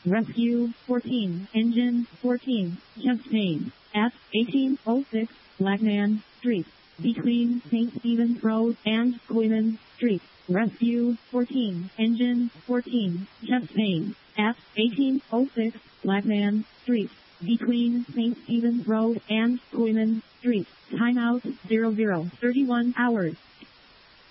Rescue 14, Engine 14, chest pain, at 1806 Blackman Street, between St. Stephen's Road and Quinnan Street. Rescue 14, Engine 14, chest pain, at 1806 Blackman Street, between St. Stephen's Road and Quinnan Street. Timeout 00:31 hours.